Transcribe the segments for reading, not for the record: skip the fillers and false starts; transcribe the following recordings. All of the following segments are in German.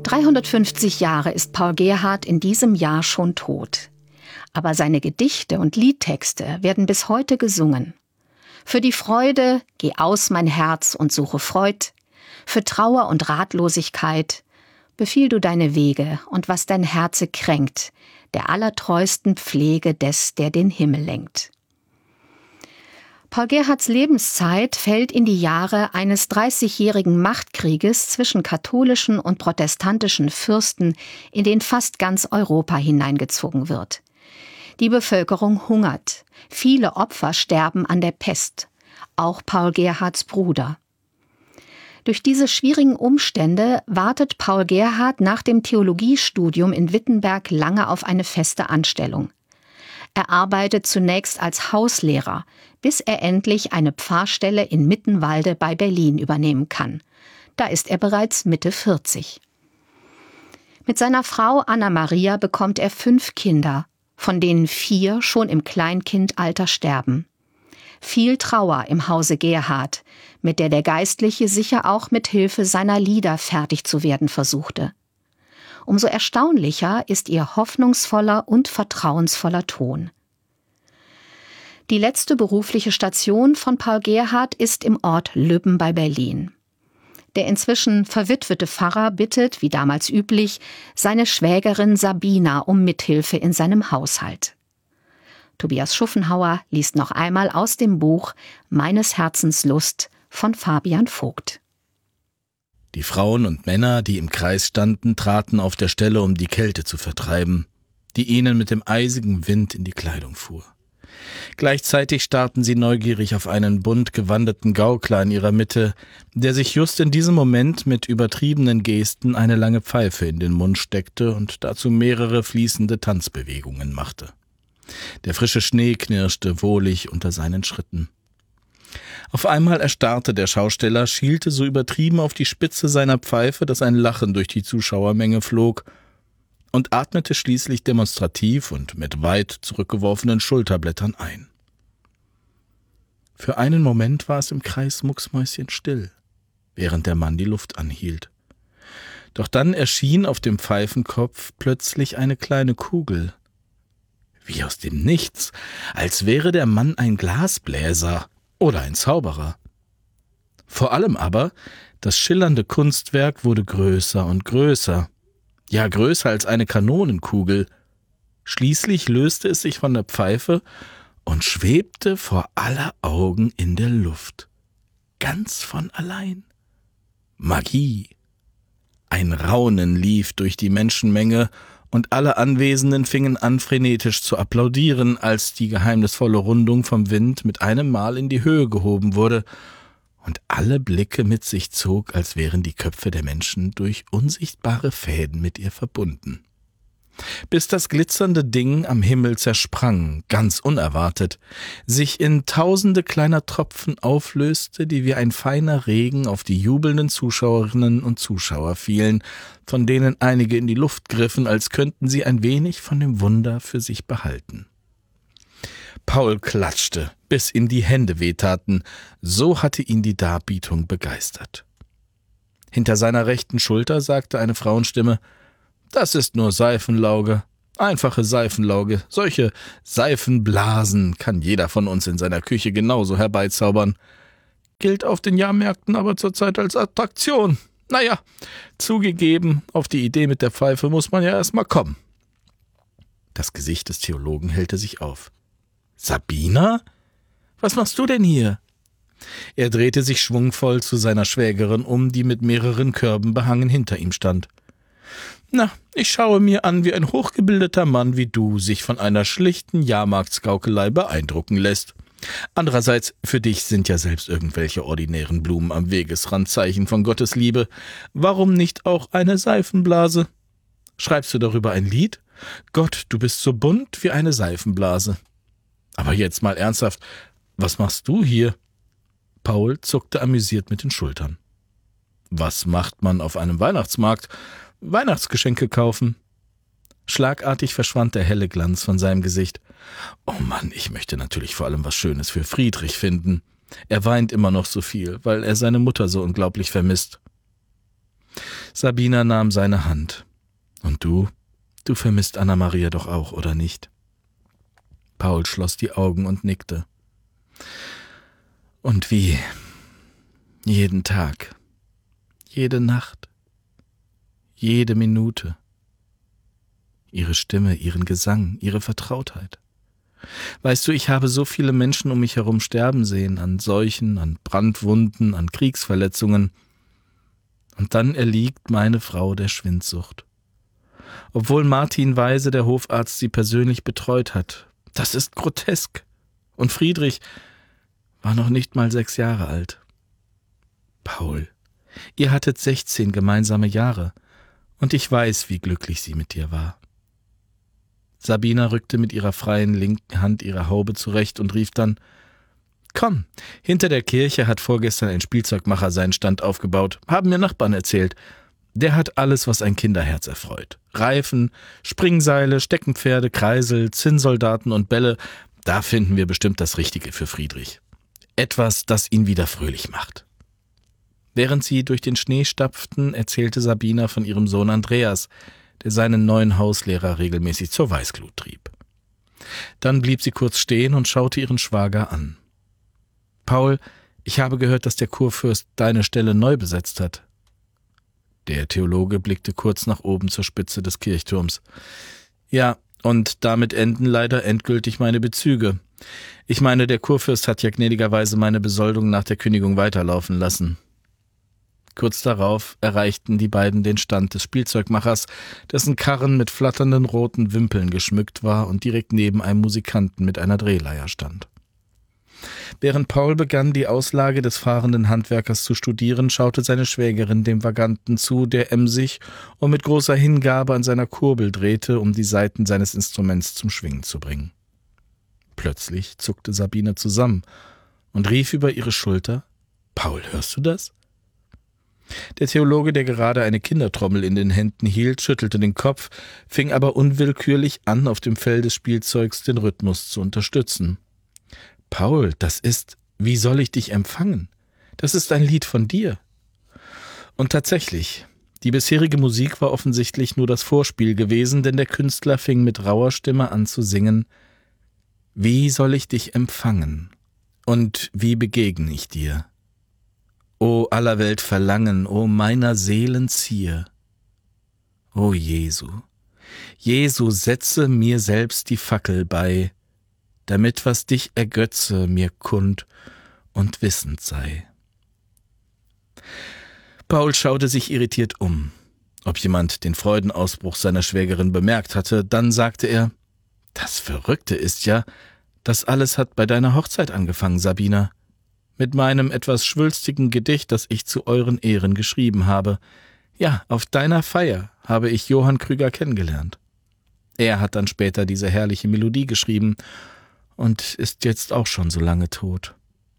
350 Jahre ist Paul Gerhardt in diesem Jahr schon tot. Aber seine Gedichte und Liedtexte werden bis heute gesungen. Für die Freude, geh aus mein Herz und suche Freud. Für Trauer und Ratlosigkeit, befiehl du deine Wege und was dein Herze kränkt, der allertreusten Pflege des, der den Himmel lenkt. Paul Gerhardts Lebenszeit fällt in die Jahre eines 30-jährigen Machtkrieges zwischen katholischen und protestantischen Fürsten, in den fast ganz Europa hineingezogen wird. Die Bevölkerung hungert, viele Opfer sterben an der Pest, auch Paul Gerhardts Bruder. Durch diese schwierigen Umstände wartet Paul Gerhardt nach dem Theologiestudium in Wittenberg lange auf eine feste Anstellung. Er arbeitet zunächst als Hauslehrer, bis er endlich eine Pfarrstelle in Mittenwalde bei Berlin übernehmen kann. Da ist er bereits Mitte 40. Mit seiner Frau Anna Maria bekommt er 5 Kinder, von denen 4 schon im Kleinkindalter sterben. Viel Trauer im Hause Gerhardt, mit der Geistliche sicher auch mit Hilfe seiner Lieder fertig zu werden versuchte. Umso erstaunlicher ist ihr hoffnungsvoller und vertrauensvoller Ton. Die letzte berufliche Station von Paul Gerhardt ist im Ort Lübben bei Berlin. Der inzwischen verwitwete Pfarrer bittet, wie damals üblich, seine Schwägerin Sabina um Mithilfe in seinem Haushalt. Tobias Schuffenhauer liest noch einmal aus dem Buch Meines Herzens Lust von Fabian Vogt. Die Frauen und Männer, die im Kreis standen, traten auf der Stelle, um die Kälte zu vertreiben, die ihnen mit dem eisigen Wind in die Kleidung fuhr. Gleichzeitig starrten sie neugierig auf einen bunt gewandeten Gaukler in ihrer Mitte, der sich just in diesem Moment mit übertriebenen Gesten eine lange Pfeife in den Mund steckte und dazu mehrere fließende Tanzbewegungen machte. Der frische Schnee knirschte wohlig unter seinen Schritten. Auf einmal erstarrte der Schausteller, schielte so übertrieben auf die Spitze seiner Pfeife, dass ein Lachen durch die Zuschauermenge flog, und atmete schließlich demonstrativ und mit weit zurückgeworfenen Schulterblättern ein. Für einen Moment war es im Kreis mucksmäuschenstill, während der Mann die Luft anhielt. Doch dann erschien auf dem Pfeifenkopf plötzlich eine kleine Kugel. Wie aus dem Nichts, als wäre der Mann ein Glasbläser oder ein Zauberer. Vor allem aber, das schillernde Kunstwerk wurde größer und größer, ja größer als eine Kanonenkugel. Schließlich löste es sich von der Pfeife und schwebte vor aller Augen in der Luft. Ganz von allein. Magie. Ein Raunen lief durch die Menschenmenge, und alle Anwesenden fingen an, frenetisch zu applaudieren, als die geheimnisvolle Rundung vom Wind mit einem Mal in die Höhe gehoben wurde und alle Blicke mit sich zog, als wären die Köpfe der Menschen durch unsichtbare Fäden mit ihr verbunden. Bis das glitzernde Ding am Himmel zersprang, ganz unerwartet, sich in tausende kleiner Tropfen auflöste, die wie ein feiner Regen auf die jubelnden Zuschauerinnen und Zuschauer fielen, von denen einige in die Luft griffen, als könnten sie ein wenig von dem Wunder für sich behalten. Paul klatschte, bis ihm die Hände wehtaten, so hatte ihn die Darbietung begeistert. Hinter seiner rechten Schulter sagte eine Frauenstimme: »Das ist nur Seifenlauge, einfache Seifenlauge. Solche Seifenblasen kann jeder von uns in seiner Küche genauso herbeizaubern. Gilt auf den Jahrmärkten aber zurzeit als Attraktion. Naja, zugegeben, auf die Idee mit der Pfeife muss man ja erst mal kommen.« Das Gesicht des Theologen hellte sich auf. »Sabina? Was machst du denn hier?« Er drehte sich schwungvoll zu seiner Schwägerin um, die mit mehreren Körben behangen hinter ihm stand. »Na, ich schaue mir an, wie ein hochgebildeter Mann wie du sich von einer schlichten Jahrmarktsgaukelei beeindrucken lässt. Andererseits, für dich sind ja selbst irgendwelche ordinären Blumen am Wegesrand Zeichen von Gottes Liebe. Warum nicht auch eine Seifenblase? Schreibst du darüber ein Lied? Gott, du bist so bunt wie eine Seifenblase. Aber jetzt mal ernsthaft, was machst du hier?« Paul zuckte amüsiert mit den Schultern. »Was macht man auf einem Weihnachtsmarkt? Weihnachtsgeschenke kaufen.« Schlagartig verschwand der helle Glanz von seinem Gesicht. »Oh Mann, ich möchte natürlich vor allem was Schönes für Friedrich finden. Er weint immer noch so viel, weil er seine Mutter so unglaublich vermisst.« Sabina nahm seine Hand. Und du vermisst Anna-Maria doch auch, oder nicht? Paul schloss die Augen und nickte. Und wie? Jeden Tag, jede Nacht, jede Minute. Ihre Stimme, ihren Gesang, ihre Vertrautheit. Weißt du, ich habe so viele Menschen um mich herum sterben sehen, an Seuchen, an Brandwunden, an Kriegsverletzungen. Und dann erliegt meine Frau der Schwindsucht. Obwohl Martin Weise, der Hofarzt, sie persönlich betreut hat. Das ist grotesk. Und Friedrich war noch nicht mal 6 Jahre alt. Paul, ihr hattet 16 gemeinsame Jahre. Und ich weiß, wie glücklich sie mit dir war. Sabina rückte mit ihrer freien linken Hand ihre Haube zurecht und rief dann: »Komm, hinter der Kirche hat vorgestern ein Spielzeugmacher seinen Stand aufgebaut, haben mir Nachbarn erzählt. Der hat alles, was ein Kinderherz erfreut. Reifen, Springseile, Steckenpferde, Kreisel, Zinnsoldaten und Bälle. Da finden wir bestimmt das Richtige für Friedrich. Etwas, das ihn wieder fröhlich macht.« Während sie durch den Schnee stapften, erzählte Sabina von ihrem Sohn Andreas, der seinen neuen Hauslehrer regelmäßig zur Weißglut trieb. Dann blieb sie kurz stehen und schaute ihren Schwager an. »Paul, ich habe gehört, dass der Kurfürst deine Stelle neu besetzt hat.« Der Theologe blickte kurz nach oben zur Spitze des Kirchturms. »Ja, und damit enden leider endgültig meine Bezüge. Ich meine, der Kurfürst hat ja gnädigerweise meine Besoldung nach der Kündigung weiterlaufen lassen.« Kurz darauf erreichten die beiden den Stand des Spielzeugmachers, dessen Karren mit flatternden roten Wimpeln geschmückt war und direkt neben einem Musikanten mit einer Drehleier stand. Während Paul begann, die Auslage des fahrenden Handwerkers zu studieren, schaute seine Schwägerin dem Vaganten zu, der emsig und mit großer Hingabe an seiner Kurbel drehte, um die Saiten seines Instruments zum Schwingen zu bringen. Plötzlich zuckte Sabine zusammen und rief über ihre Schulter: »Paul, hörst du das?« Der Theologe, der gerade eine Kindertrommel in den Händen hielt, schüttelte den Kopf, fing aber unwillkürlich an, auf dem Fell des Spielzeugs den Rhythmus zu unterstützen. »Paul, das ist »Wie soll ich dich empfangen?« Das ist ein Lied von dir.« Und tatsächlich, die bisherige Musik war offensichtlich nur das Vorspiel gewesen, denn der Künstler fing mit rauer Stimme an zu singen: »Wie soll ich dich empfangen? Und wie begegne ich dir? O aller Welt Verlangen, o meiner Seelen Zier. O Jesu, Jesu, setze mir selbst die Fackel bei, damit was dich ergötze mir kund und wissend sei.« Paul schaute sich irritiert um, ob jemand den Freudenausbruch seiner Schwägerin bemerkt hatte. Dann sagte er: »Das Verrückte ist ja, das alles hat bei deiner Hochzeit angefangen, Sabina. Mit meinem etwas schwülstigen Gedicht, das ich zu euren Ehren geschrieben habe. Ja, auf deiner Feier habe ich Johann Krüger kennengelernt. Er hat dann später diese herrliche Melodie geschrieben und ist jetzt auch schon so lange tot.«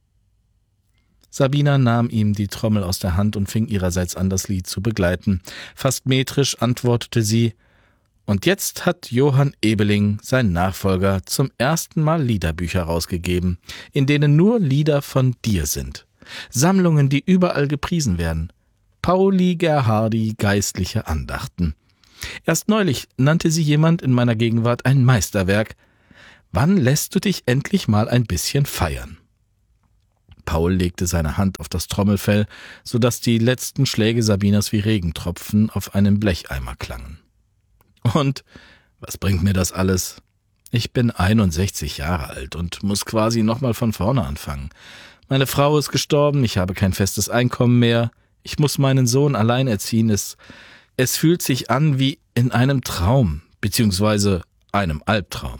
Sabina nahm ihm die Trommel aus der Hand und fing ihrerseits an, das Lied zu begleiten. Fast metrisch antwortete sie: »Und jetzt hat Johann Ebeling, sein Nachfolger, zum ersten Mal Liederbücher rausgegeben, in denen nur Lieder von dir sind. Sammlungen, die überall gepriesen werden. Pauli Gerhardi, geistliche Andachten. Erst neulich nannte sie jemand in meiner Gegenwart ein Meisterwerk. Wann lässt du dich endlich mal ein bisschen feiern?« Paul legte seine Hand auf das Trommelfell, sodass die letzten Schläge Sabinas wie Regentropfen auf einem Blecheimer klangen. »Und was bringt mir das alles? Ich bin 61 Jahre alt und muss quasi nochmal von vorne anfangen. Meine Frau ist gestorben, ich habe kein festes Einkommen mehr, ich muss meinen Sohn allein erziehen. Es fühlt sich an wie in einem Traum, beziehungsweise einem Albtraum.«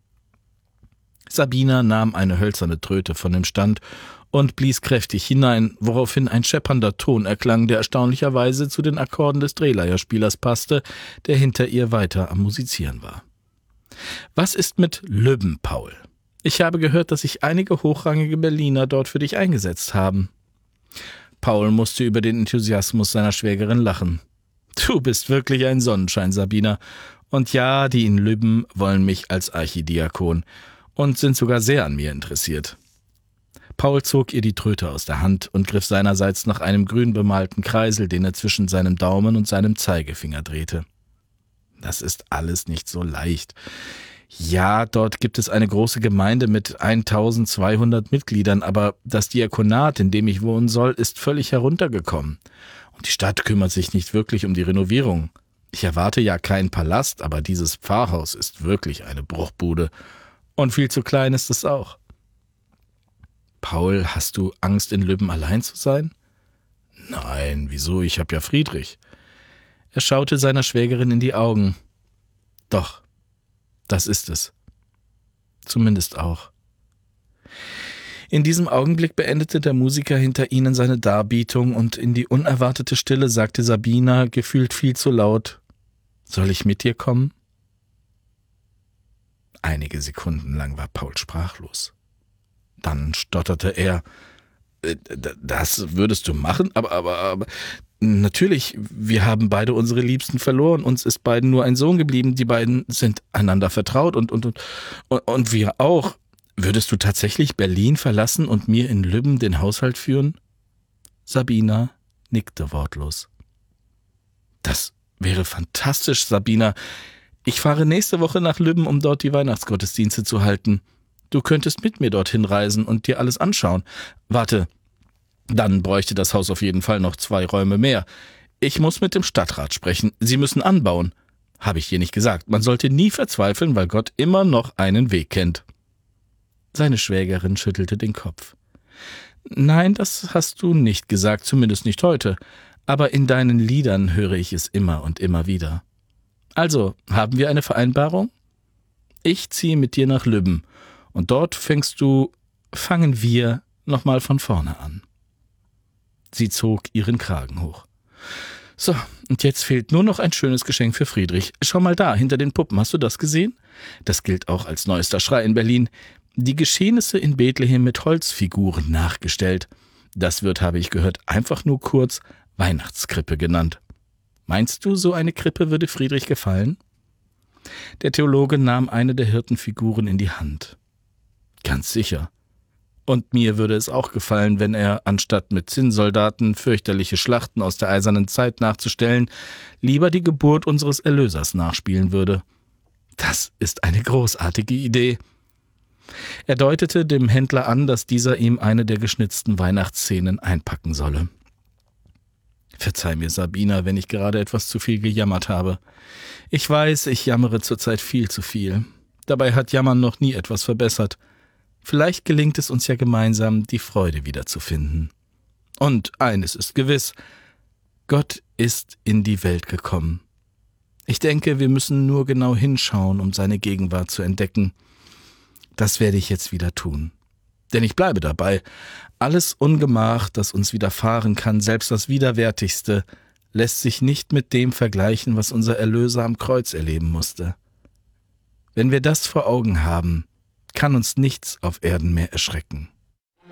Sabina nahm eine hölzerne Tröte von dem Stand und blies kräftig hinein, woraufhin ein scheppernder Ton erklang, der erstaunlicherweise zu den Akkorden des Drehleierspielers passte, der hinter ihr weiter am Musizieren war. »Was ist mit Lübben, Paul? Ich habe gehört, dass sich einige hochrangige Berliner dort für dich eingesetzt haben.« Paul musste über den Enthusiasmus seiner Schwägerin lachen. »Du bist wirklich ein Sonnenschein, Sabina. Und ja, die in Lübben wollen mich als Archidiakon und sind sogar sehr an mir interessiert.« Paul zog ihr die Tröte aus der Hand und griff seinerseits nach einem grün bemalten Kreisel, den er zwischen seinem Daumen und seinem Zeigefinger drehte. Das ist alles nicht so leicht. Ja, dort gibt es eine große Gemeinde mit 1200 Mitgliedern, aber das Diakonat, in dem ich wohnen soll, ist völlig heruntergekommen. Und die Stadt kümmert sich nicht wirklich um die Renovierung. Ich erwarte ja keinen Palast, aber dieses Pfarrhaus ist wirklich eine Bruchbude. Und viel zu klein ist es auch. Paul, hast du Angst, in Lübben allein zu sein? Nein, wieso? Ich habe ja Friedrich. Er schaute seiner Schwägerin in die Augen. Doch, das ist es. Zumindest auch. In diesem Augenblick beendete der Musiker hinter ihnen seine Darbietung und in die unerwartete Stille sagte Sabina, gefühlt viel zu laut: »Soll ich mit dir kommen?« Einige Sekunden lang war Paul sprachlos. Dann stotterte er: »Das würdest du machen? Aber natürlich, wir haben beide unsere Liebsten verloren, uns ist beiden nur ein Sohn geblieben, die beiden sind einander vertraut und wir auch. Würdest du tatsächlich Berlin verlassen und mir in Lübben den Haushalt führen?« Sabina nickte wortlos. »Das wäre fantastisch, Sabina. Ich fahre nächste Woche nach Lübben, um dort die Weihnachtsgottesdienste zu halten. Du könntest mit mir dorthin reisen und dir alles anschauen. Warte, dann bräuchte das Haus auf jeden Fall noch 2 Räume mehr. Ich muss mit dem Stadtrat sprechen. Sie müssen anbauen. Habe ich dir nicht gesagt. Man sollte nie verzweifeln, weil Gott immer noch einen Weg kennt.« Seine Schwägerin schüttelte den Kopf. »Nein, das hast du nicht gesagt, zumindest nicht heute. Aber in deinen Liedern höre ich es immer und immer wieder. Also, haben wir eine Vereinbarung? Ich ziehe mit dir nach Lübben und dort fangen wir nochmal von vorne an.« Sie zog ihren Kragen hoch. »So, und jetzt fehlt nur noch ein schönes Geschenk für Friedrich. Schau mal da, hinter den Puppen, hast du das gesehen? Das gilt auch als neuester Schrei in Berlin. Die Geschehnisse in Bethlehem mit Holzfiguren nachgestellt. Das wird, habe ich gehört, einfach nur kurz Weihnachtskrippe genannt. Meinst du, so eine Krippe würde Friedrich gefallen?« Der Theologe nahm eine der Hirtenfiguren in die Hand. »Ganz sicher. Und mir würde es auch gefallen, wenn er, anstatt mit Zinnsoldaten fürchterliche Schlachten aus der eisernen Zeit nachzustellen, lieber die Geburt unseres Erlösers nachspielen würde. Das ist eine großartige Idee.« Er deutete dem Händler an, dass dieser ihm eine der geschnitzten Weihnachtsszenen einpacken solle. »Verzeih mir, Sabina, wenn ich gerade etwas zu viel gejammert habe. Ich weiß, ich jammere zurzeit viel zu viel. Dabei hat Jammern noch nie etwas verbessert. Vielleicht gelingt es uns ja gemeinsam, die Freude wiederzufinden. Und eines ist gewiss: Gott ist in die Welt gekommen. Ich denke, wir müssen nur genau hinschauen, um seine Gegenwart zu entdecken. Das werde ich jetzt wieder tun. Denn ich bleibe dabei: Alles Ungemach, das uns widerfahren kann, selbst das Widerwärtigste, lässt sich nicht mit dem vergleichen, was unser Erlöser am Kreuz erleben musste. Wenn wir das vor Augen haben, kann uns nichts auf Erden mehr erschrecken.«